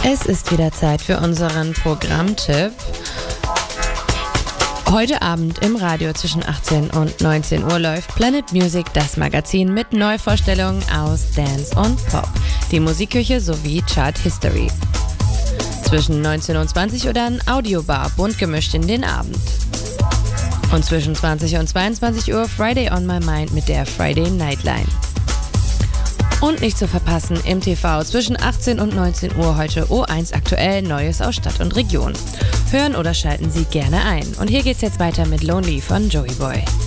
Es ist wieder Zeit für unseren Programmtipp. Heute Abend im Radio zwischen 18 und 19 Uhr läuft Planet Music, das Magazin mit Neuvorstellungen aus Dance und Pop, die Musikküche sowie Chart History. Zwischen 19 und 20 Uhr dann Audiobar, bunt gemischt in den Abend. Und zwischen 20 und 22 Uhr Friday on My Mind mit der Friday Nightline. Und nicht zu verpassen im TV zwischen 18 und 19 Uhr heute O1 aktuell Neues aus Stadt und Region. Hören oder schalten Sie gerne ein. Und hier geht's jetzt weiter mit Lonely von Joey Boy.